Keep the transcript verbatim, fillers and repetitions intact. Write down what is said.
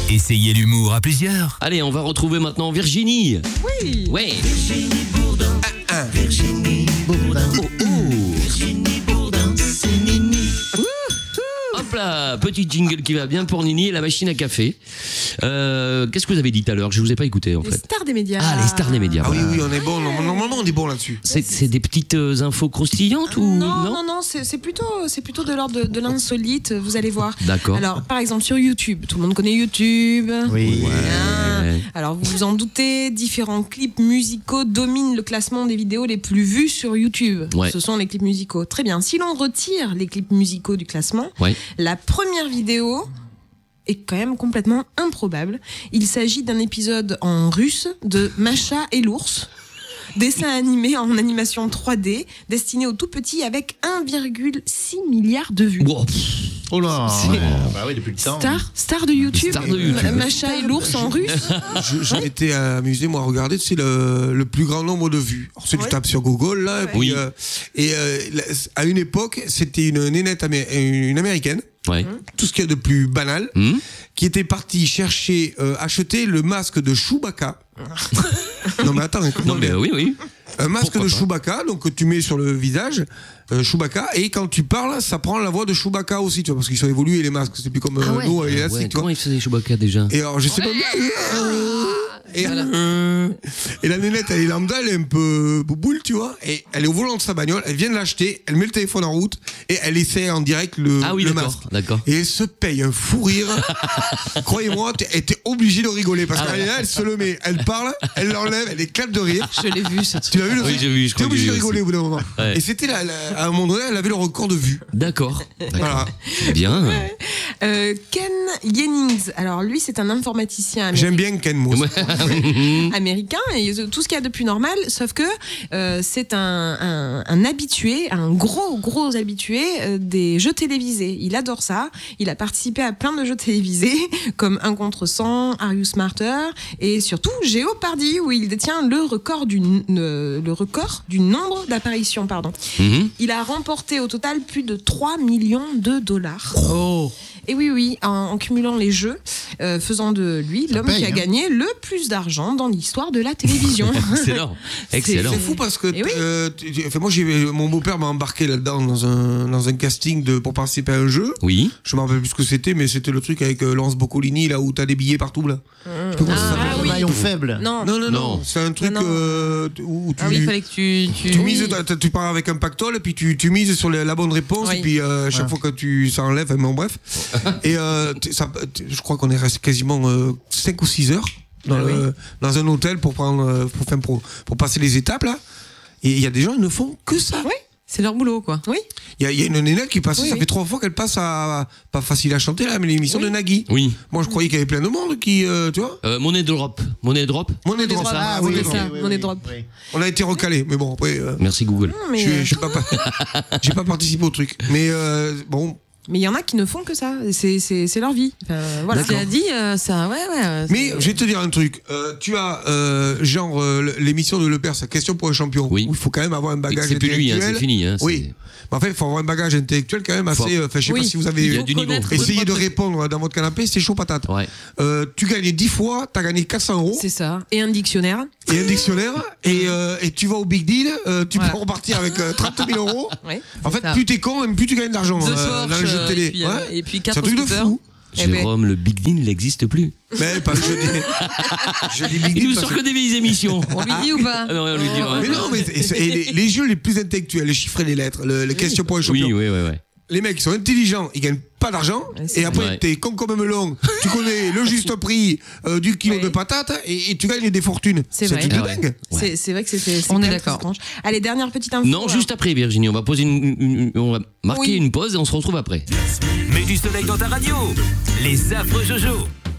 Essayez l'humour à plusieurs. Allez, on va retrouver maintenant Virginie. Oui. Ouais. Virginie Bourdin. Ah, ah. Virginie Bourdin. Oh, oh. Virginie Bourdin, c'est Nini. Hop là, petit jingle qui va bien pour Nini et la machine à café. Euh, qu'est-ce que vous avez dit tout à l'heure? Je vous ai pas écouté en Les fait. stars des médias. Ah, les stars des médias. Ah oui, voilà. oui, on est bon. Normalement, on est bon là-dessus. C'est, c'est des petites euh, infos croustillantes ou Non, non, non, non, c'est, c'est plutôt, c'est plutôt de l'ordre de, de l'insolite. Vous allez voir. D'accord. Alors, par exemple, sur YouTube, tout le monde connaît YouTube. Oui. Bien. Ouais. Alors, vous vous en doutez, différents clips musicaux dominent le classement des vidéos les plus vues sur YouTube. Ouais. Ce sont les clips musicaux. Très bien. Si l'on retire les clips musicaux du classement, Ouais. la première vidéo est quand même complètement improbable. Il s'agit d'un épisode en russe de Macha et l'ours. Dessin animé en animation trois D, destiné aux tout petits avec un virgule six milliard de vues. Wow. Oh là C'est- ouais. Bah oui, depuis le temps. Star, star de YouTube, Star de YouTube. Macha et l'ours en russe. Je- J'ai été amusé, moi, à regarder, tu sais, le, le plus grand nombre de vues. Alors, tu Ouais. tapes sur Google, là, et puis, Oui. euh, et euh, la- à une époque, c'était une nénette amé- une américaine, Ouais. tout ce qu'il y a de plus banal, Hmm. qui était partie chercher, euh, acheter le masque de Chewbacca. Non, mais attends, écoute-moi Non mais bien. euh, oui, oui. Un masque Pourquoi de pas. Chewbacca, donc que tu mets sur le visage, euh, Chewbacca, et quand tu parles, ça prend la voix de Chewbacca aussi, tu vois, parce qu'ils sont évolués les masques, c'est plus comme euh, Ah ouais. nous, les Ah élastiques, ouais, tu vois. comment il faisait Chewbacca déjà? Et alors, je sais pas. Et, euh, et la nénette, elle est lambda, elle est un peu bouboule, tu vois. Et elle est au volant de sa bagnole, elle vient de l'acheter, elle met le téléphone en route et elle essaie en direct le, Ah oui, le d'accord, masque. d'accord. Et elle se paye un fou rire. Croyez-moi, t'es t'es obligé de rigoler parce Ah qu'elle ouais. est là, elle se le met, elle parle, elle l'enlève, elle éclate de rire. Je l'ai vu, ce truc. Tu l'as vu le Oui, truc j'ai vu, je T'es crois que obligé j'ai de vu rigoler aussi. au bout d'un moment. Ouais. Et c'était là, là, à un moment donné, elle avait le record de vues. D'accord. Voilà. Bien. Euh, Ken Jennings, alors lui c'est un informaticien américain. J'aime bien Ken Moss. américain et tout ce qu'il y a de plus normal, sauf que euh, c'est un, un, un habitué, un gros gros habitué euh, des jeux télévisés. Il adore ça. Il a participé à plein de jeux télévisés comme un contre cent, Are You Smarter et surtout Jeopardy où il détient le record du euh, le record du nombre d'apparitions, pardon. Mhm. Il a remporté au total plus de trois millions de dollars. Oh. Et oui, oui, en, en cumulant les jeux, euh, faisant de lui l'homme paye, qui a hein. gagné le plus d'argent dans l'histoire de la télévision. Excellent. Excellent. C'est fou parce que Eh oui. euh, tu- tu- enfin, moi j'ai mon beau-père m'a embarqué là-dedans dans un dans un casting de pour participer à un jeu. Oui. Je me rappelle plus ce que c'était, mais c'était le truc avec euh, Laurence Boccolini là où t'as des billets partout là. Je sais pas comment ça s'appelle. Ah Le oui. maillon faible. Non, Non non non, Non. c'est un truc Non, non. euh, où tu ah oui, il fallait que tu... Tu, tu oui. mises, t'as- tu pars avec un pactole et puis tu, tu mises sur la, la bonne réponse Oui. et puis euh, chaque Ouais. fois que tu ça enlève, mais bon, bref. Et euh, t- ça, t- je crois qu'on est resté quasiment euh, cinq ou six heures dans, Ah le- dans un hôtel pour prendre euh, pour, faire- pour, pour passer les étapes là. Et il y a des gens ils ne font que ça. Oui, c'est leur boulot, quoi. Oui. Il y, a- il y a une nénette qui passe, Oui, ça oui. fait trois fois qu'elle passe à pas facile à chanter là, mais l'émission Oui. de Nagui. Oui. Moi je croyais qu'il y avait plein de monde qui, euh, tu vois. Euh, monnaie drop. Monnaie drop. Monnaie de Drop. ça. Ah, Monnaie oui, de c'est drop. ça. Monnaie drop. oui. On a été recalé, mais bon après. euh, Merci Google. Non, mais je suis- euh, j'ai pas, j'ai pas participé au truc. Mais euh, bon. mais il y en a qui ne font que ça. C'est, c'est, c'est leur vie. Enfin, voilà. D'accord. a dit, euh, ça, ouais, ouais. euh, Mais c'est- je vais te dire un truc. Euh, tu as euh, genre euh, l'émission de Lepers, sa question pour un champion. Oui. Où il faut quand même avoir un bagage C'est plus lui, hein, intellectuel. c'est fini. Hein, c'est- Oui. Mais en fait, il faut avoir un bagage intellectuel quand même Faut- assez. euh, Enfin, je sais Oui. pas si vous Il avez y a du niveau. connaître essayé de votre- répondre dans votre canapé, c'est chaud patate. Ouais. Euh, tu gagnes dix fois, tu as gagné quatre cents euros C'est ça. Et un dictionnaire. et un dictionnaire et, euh, et tu vas au Big Deal, euh, tu Voilà. peux repartir avec euh, trente mille euros. Ouais, En c'est fait, ça. plus t'es con, même plus tu gagnes d'argent Deux euh, Porsche, dans le jeu de euh, télé. et puis, euh, Ouais. et puis C'est quatre un truc de scooters. fou. Eh ben. Jérôme, le Big Deal n'existe plus. Mais pas le jeu des. Je dis Big Il Deal nous parce sort que- que des vieilles émissions. On lui dit ou pas Ah non, on lui dit. ouais. Mais non, mais c'est- et les, les jeux les plus intellectuels, les chiffres et les lettres, le- les questions pour un champion. Oui, oui, oui, oui. Les mecs, ils sont intelligents, ils gagnent pas d'argent. Ouais, c'est Et après, vrai. t'es con comme un melon. Tu connais le juste prix euh, du kilo Ouais. de patates et, et tu gagnes des fortunes. C'est un vrai. truc de Ah ouais. dingue. C'est, c'est vrai que c'est, c'est, c'est On quand est même d'accord. très étrange. Allez, dernière petite info. Non, juste après, Virginie. On va poser une, une- une- on va marquer Oui. une pause et on se retrouve après. Mets du soleil dans ta radio. Les affreux Jojo.